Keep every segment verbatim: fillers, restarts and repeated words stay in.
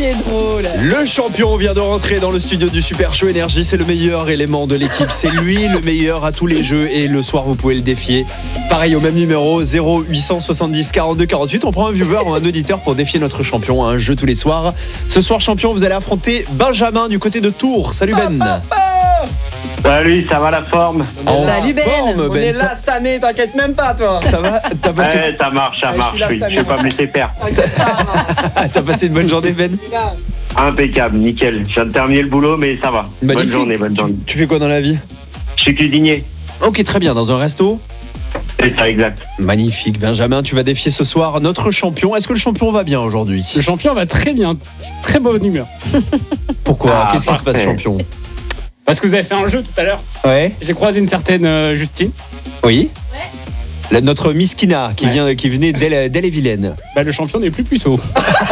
c'est drôle. Le champion vient de rentrer dans le studio du Super Show Énergie. C'est le meilleur élément de l'équipe. C'est lui le meilleur à tous les jeux. Et le soir, vous pouvez le défier. Pareil, au même numéro, zéro huit cent soixante-dix quarante-deux quarante-huit. On prend un viewer ou un auditeur pour défier notre champion à un jeu tous les soirs. Ce soir, champion, vous allez affronter Benjamin du côté de Tours. Salut Ben. Salut, ça va la forme? En Salut Ben. forme, On Ben. est là cette année, t'inquiète même pas toi. Ça va? T'as passé... Ouais, ça marche, ça Ouais, marche. je suis là Oui, cette je vais année. pas me laisser faire. T'inquiète pas. T'as passé une bonne journée, Ben? Impeccable, nickel. Je viens de terminer le boulot, mais ça va. Magnifique. Bonne journée, bonne journée. Tu, tu fais quoi dans la vie? Je suis cuisinier. Ok, très bien. Dans un resto? C'est ça, exact. Magnifique, Benjamin. Tu vas défier ce soir notre champion. Est-ce que le champion va bien aujourd'hui? Le champion va très bien, très bonne humeur. Pourquoi? Ah, Qu'est-ce qui se passe, parfait. champion? Parce que vous avez fait un jeu tout à l'heure. Ouais. J'ai croisé une certaine euh, Justine. Oui. La- notre Miss Kina qui, Ouais. vient, qui venait d'Elle d'Elle et Vilaine. Bah, le champion n'est plus puceau.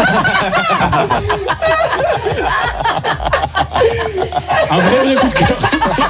Un vrai vrai coup de cœur.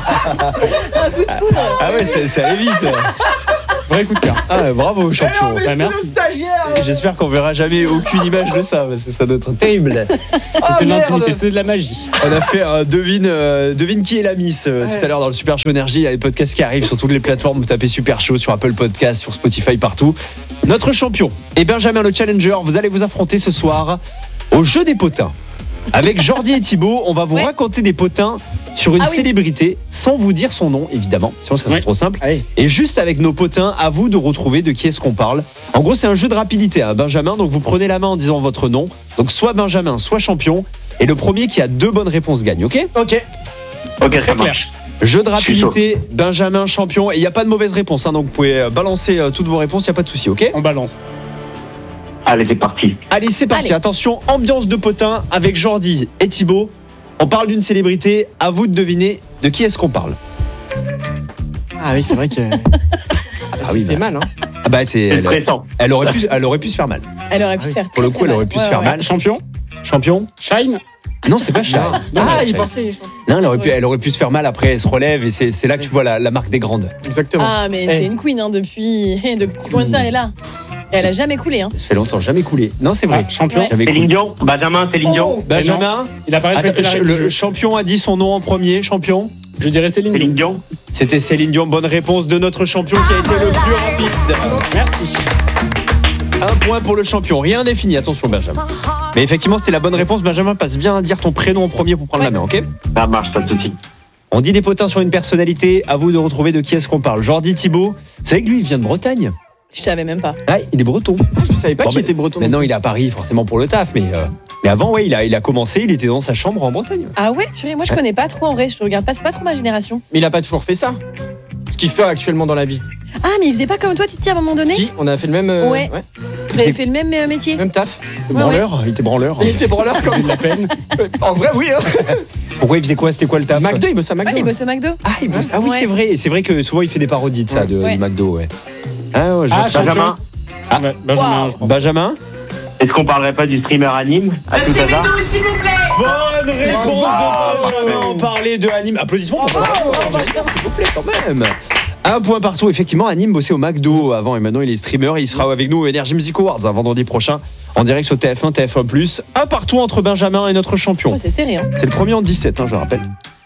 Un coup de foudre. Ah ouais, ça, ça allait vite. Vrai coup de cœur. Ah, bravo, Mais champion. non, mais Bah, c'est merci. le stagiaire. J'espère qu'on verra jamais aucune image de ça, parce que ça doit être terrible. Ah C'est de merde. l'intimité, c'est de la magie. On a fait un devine, euh, devine qui est la Miss euh, Ouais. tout à l'heure dans le Super Show Énergie. Il y a les podcasts qui arrivent sur toutes les plateformes. Vous tapez Super Show sur Apple Podcasts, sur Spotify, partout. Notre champion est Benjamin le Challenger. Vous allez vous affronter ce soir au jeu des potins. Avec Jordi et Thibaut, on va vous Ouais. raconter des potins sur une Ah oui. célébrité sans vous dire son nom, évidemment. Sinon, ça serait Ouais. trop simple. Allez. Et juste avec nos potins, à vous de retrouver de qui est-ce qu'on parle. En gros, c'est un jeu de rapidité, hein, Benjamin. Donc, vous prenez la main en disant votre nom. Donc, soit Benjamin, soit champion. Et le premier qui a deux bonnes réponses gagne, ok? Ok. Ok, Très ça clair. marche. Jeu de rapidité, Benjamin, champion. Et il n'y a pas de mauvaise réponse, hein, donc vous pouvez euh, balancer euh, toutes vos réponses, il n'y a pas de souci, ok? On balance. Allez, c'est parti. Allez, c'est parti. Allez. Attention, ambiance de potin avec Jordi et Thibaut. On parle d'une célébrité. À vous de deviner de qui est-ce qu'on parle. Ah oui, c'est vrai que. Ah oui, ça fait bah. mal, hein. Ah bah, c'est. C'est Elle, stressant. elle aurait pu, elle aurait pu se faire mal. Elle aurait pu se faire Pour le très, coup, elle très aurait mal. pu se Ouais, faire ouais. mal. Champion Champion? Shine. Non, c'est pas Charles. Ah, il pensait. Non, elle aurait, pu, Ouais. elle aurait pu se faire mal. Après, elle se relève et c'est c'est là que tu vois la, la marque des grandes. Exactement. Ah, mais Eh. c'est une queen hein, depuis. Depuis combien de temps elle est là? Et elle a jamais coulé. Hein. Ça fait longtemps, jamais coulé. Non, c'est vrai. Ah, champion. Ouais. Jamais Céline coulé. Dion. Benjamin, Céline Dion. Oh, Benjamin, Il a pas respecté attends, la règle le du jeu. champion a dit son nom en premier. Champion. Je dirais Céline Céline Dion. Dion. C'était Céline Dion. Bonne réponse de notre champion qui a été le plus rapide. Merci. Un point pour le champion. Rien n'est fini. Attention, Benjamin. Mais effectivement, c'était la bonne réponse. Benjamin, passe bien à dire ton prénom en premier pour prendre la main, ok? Ça marche, pas de souci. On dit des potins sur une personnalité. À vous de retrouver de qui est-ce qu'on parle. Jordi Thibaut. Vous savez que lui, il vient de Bretagne. Je savais même pas. Ah, il est breton. Ah, je savais pas Bon, qu'il mais- était breton. Maintenant, il est à Paris, forcément pour le taf. Mais, euh, mais avant, ouais, il a, il a commencé. Il était dans sa chambre en Bretagne. Ah ouais, purée, moi je connais pas trop en vrai. Je regarde pas, c'est pas trop ma génération. Mais il a pas toujours fait ça. Ce qu'il fait actuellement dans la vie. Ah, mais il faisait pas comme toi, Titi, à un moment donné? Si, on a fait le même. euh, Ouais. Vous avez fait le même euh, métier? Même taf. Le Ouais, branleur. Il était branleur. Il était branleur C'est comme. de la peine. En vrai, oui. Hein. Pourquoi il faisait quoi? C'était quoi le taf? McDo, il bosse à Ouais, McDo. il bosse au McDo. Ah, il bosse- ah oui, Ouais. c'est vrai. C'est vrai que souvent, il fait des parodies de ça, de, Ouais. du McDo, ouais. Ah, ouais, je Ah, vois ça. champion. Benjamin. Ah. Ouais, Benjamin, je pense. Benjamin. Est-ce qu'on parlerait pas du streamer anime à tout hasard? Bonne réponse de Benjamin. On parlait de Anime. Applaudissements pour Benjamin, s'il vous plaît, quand même. Un point partout. Effectivement, Anime bossait au McDo avant et maintenant il est streamer. Et il sera avec nous au Energy Music Awards un vendredi prochain en direct sur T F un, T F un plus. Un partout entre Benjamin et notre champion. Oh, c'est serré, hein. C'est le premier en dix-sept, hein, je le rappelle.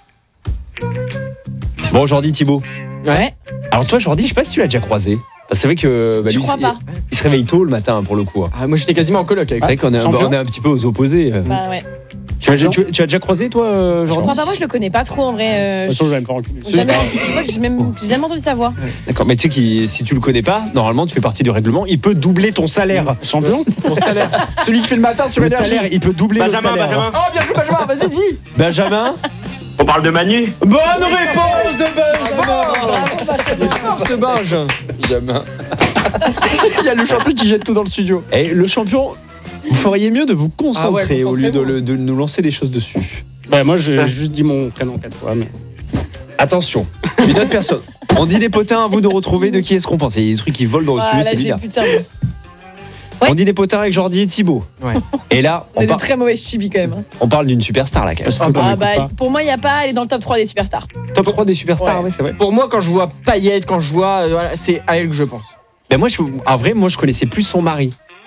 Bon, Jordi Thibaut. Ouais. Alors toi, Jordi, je sais pas si tu l'as déjà croisé. Parce que c'est vrai que bah, Je lui, crois c'est- pas. il se réveille tôt le matin hein, pour le coup. Ah, moi, j'étais quasiment en coloc avec C'est vrai qu'on est, un- champion. on est un petit peu aux opposés. Bah ouais. Tu as, tu- tu as déjà croisé toi, euh, Je Jordi? crois pas, moi je le connais pas trop en vrai. euh, De toute façon, je vais me faire enculer. Jamais, je crois que j'ai même j'ai jamais entendu sa voix. D'accord, mais tu sais que si tu le connais pas, normalement tu fais partie du règlement, il peut doubler ton salaire. Champion. Ton salaire. Celui qui fait le matin sur Le Énergie. salaire, il peut doubler le Benjamin, salaire. Benjamin. Oh, bien joué, Benjamin, vas-y, dis. Benjamin. On parle de Manu. Bonne réponse de Benjamin. Il est fort ce Benj. Benjamin. Il y a le champion qui jette tout dans le studio. Et le champion, vous feriez mieux de vous concentrer Ah ouais, au lieu de, concentrez-vous. le- de nous lancer des choses dessus. Bah, moi, j'ai juste dit mon prénom quatre fois. Mais... Attention, une autre personne. On dit des potins, à vous de retrouver de qui est-ce qu'on pense. Il y a des trucs qui volent dans le Ah, studio, là c'est j'ai bizarre. plus de cerveau. Ouais. On dit des potins avec Jordi et Thibaut. Ouais. Et là, On on, est par- des très mauvais chibi quand même. hein. on parle d'une superstar là quand même. Parce que- Ah m'écoute bah pas. pour moi il y a pas, elle est dans le top trois des superstars. Top trois des superstars, Ouais. ouais, c'est vrai. Pour moi, quand je vois Payette, quand je vois. euh, voilà, c'est à elle que je pense. Ben moi, je, en vrai, moi, je connaissais plus son mari.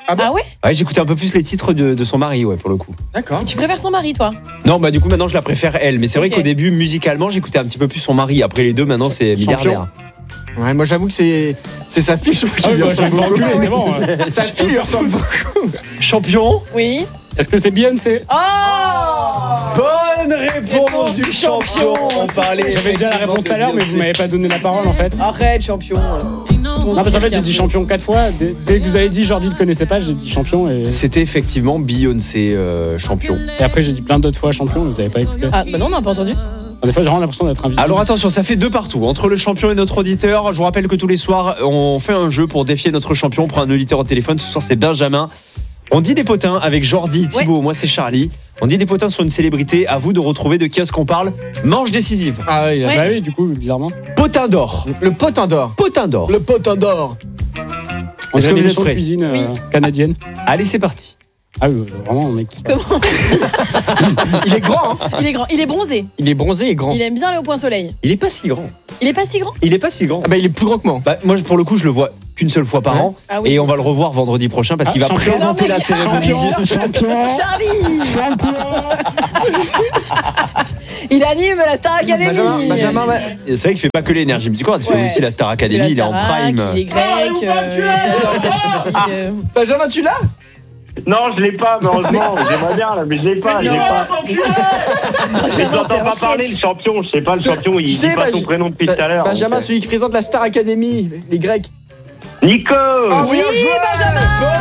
Ah bon Ah ouais? Ouais, j'écoutais un peu plus les titres de, de son mari, ouais, pour le coup. D'accord. Tu préfères son mari, toi? Non, bah du coup, maintenant, je la préfère elle. Mais c'est vrai Ok. qu'au début, musicalement, j'écoutais un petit peu plus son mari. Après les deux, maintenant, c'est Champion. milliardaire. Ouais, moi j'avoue que c'est c'est sa fille, je trouve Ah qu'il oui, lui bah, je vais ressemble me faire beaucoup. enculer, c'est bon. hein. Sa fille lui ressemble beaucoup. Champion. Oui. Est-ce que c'est Beyoncé? Oh! Bonne réponse Réponse du du champion. champion. On parlait. J'avais déjà la réponse tout à l'heure, mais vous m'avez pas donné la parole en fait. Arrête, champion. Non, parce qu'en fait, j'ai dit champion quatre fois. Dès, dès que vous avez dit Jordi ne connaissait pas, j'ai dit champion. Et, C'était effectivement Beyoncé euh, champion. et après, j'ai dit plein d'autres fois champion, vous n'avez pas écouté. Ah, bah non, on n'a pas entendu. Des fois, j'ai vraiment l'impression d'être invisible. Alors attention, ça fait deux partout. Entre le champion et notre auditeur, je vous rappelle que tous les soirs, on fait un jeu pour défier notre champion. On prend un auditeur au téléphone. Ce soir, c'est Benjamin. On dit des potins avec Jordi, Thibaut, moi c'est Charlie. On dit des potins sur une célébrité. À vous de retrouver de qui est-ce qu'on parle. Manche décisive. Ah oui, il a- Ouais. Bah oui, du coup, bizarrement. Potin d'or. le potin d'or. Potin d'or. Le potin d'or. On Est-ce dirait que une vous êtes émission de prêts? cuisine euh, Oui. canadienne. Allez, c'est parti. Ah oui, vraiment, mec. Comment? Il est grand, hein. Il est grand. Il est bronzé. Il est bronzé et grand. Il aime bien aller au point soleil. Il est pas si grand. Il est pas si grand? Il est pas si grand. Ah bah il est plus grand que moi. Bah, moi, pour le coup, je le vois qu'une seule fois par Ouais. an. Ah oui. Et on va le revoir vendredi prochain parce Ah, qu'il va champion. présenter Non, la mais- cérémonie. Champion, champion, Charlie! champion. Il anime la Star Academy. Benjamin, Benjamin, ouais. Et c'est vrai qu'il fait pas que l'énergie musicale, il fait Ouais. aussi la Star Il est Academy, la il est en Starac, prime. Il est grec. euh, il adore les Tzatziki, euh. Benjamin, tu l'as? Non, je l'ai pas, malheureusement. J'aimerais bien, là, mais je l'ai pas. Je l'ai pas. Je Benjamin, n'entends c'est pas un parler, sketch. le champion. Je sais pas, le Ce- champion, il tu sais, dit pas bah, son je- prénom depuis tout à l'heure. Benjamin, donc, euh, celui qui présente la Star Academy, les Grecs. Nico Ah Oui, Benjamin.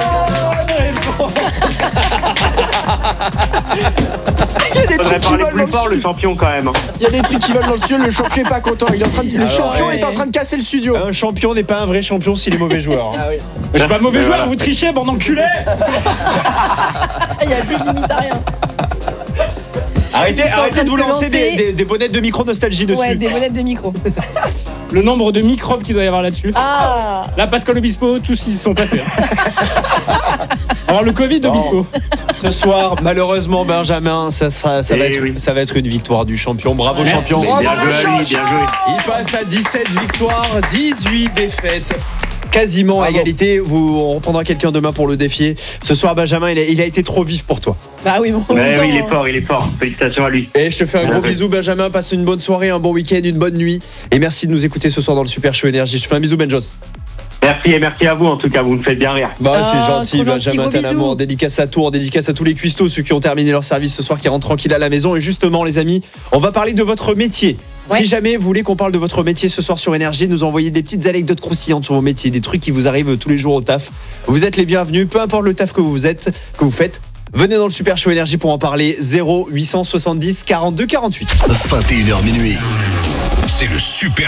Il y a des Faudrait trucs qui parler volent dans plus le fort, le studio. champion, quand même. Il y a des trucs qui volent dans le studio, le champion est pas content. Il est en train de... Le Alors, champion ouais. est en train de casser le studio. Un champion n'est pas un vrai champion s'il est mauvais joueur. Ah oui. Je suis pas mauvais joueur, Voilà. vous trichez, bande d'enculés. Il y a plus de limite à rien. Arrêtez, Ils sont en arrêtez train de de vous se lancer des, lancer. des, des bonnettes de micro nostalgie dessus. Ouais, des monettes de micro. Le nombre de microbes qu'il doit y avoir là-dessus. Ah! Là, Pascal Obispo, tous ils y sont passés. hein. Alors, le Covid d'Obispo. Ce soir, malheureusement, Benjamin, ça, sera, ça, va Eh être, oui. ça va être une victoire du champion. Bravo Merci. champion. Bien joué à lui, bien joué. Il passe à dix-sept victoires, dix-huit défaites. Quasiment à égalité. Vous, on reprendra quelqu'un demain pour le défier. Ce soir, Benjamin, il a, il a été trop vif pour toi. Bah oui, bon. en même Ouais, temps, oui, il est fort, il est fort. Félicitations à lui. Et je te fais un gros Merci. bisou, Benjamin. Passe une bonne soirée, un bon week-end, une bonne nuit. Et merci de nous écouter ce soir dans le Super Show Énergie. Je te fais un bisou, Benjos. Merci et merci à vous, en tout cas, vous me faites bien rire. Bah, Ah, c'est gentil, trop gentil, Benjamin, gros t'as bisous. l'amour. Dédicace à Tours, dédicace à tous les cuistots, ceux qui ont terminé leur service ce soir, qui rentrent tranquilles à la maison. Et justement, les amis, on va parler de votre métier. Ouais. Si jamais vous voulez qu'on parle de votre métier ce soir sur Énergie, nous envoyez des petites anecdotes croustillantes sur vos métiers, des trucs qui vous arrivent tous les jours au taf. Vous êtes les bienvenus, peu importe le taf que vous êtes, que vous faites. Venez dans le Super Show Énergie pour en parler. zéro huit cent soixante-dix quarante-deux quarante-huit. vingt et une heures minuit. C'est le Super